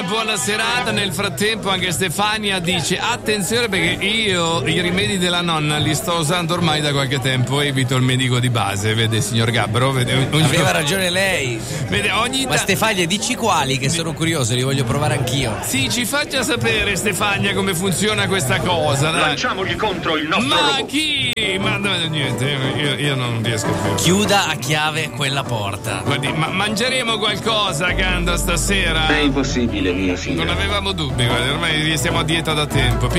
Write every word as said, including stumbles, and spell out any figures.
buona buona serata. Nel frattempo anche Stefania dice attenzione perché io i rimedi della nonna li sto usando ormai da qualche tempo, evito il medico di base, vede signor Gabbro, vede, ogni... aveva ragione lei. Vede, ogni ma ta... Stefania dici quali che sono curioso, li voglio provare anch'io. Sì, ci faccia sapere Stefania come funziona questa cosa, dai. Lanciamogli contro il nostro ma robot. chi? Ma niente, io, io non riesco più. Chiuda a chiave quella porta. Guardi, ma mangeremo qualcosa, Ganda, stasera? È impossibile, mio figlio. Non avevamo dubbi, guarda, ormai siamo a dieta da tempo.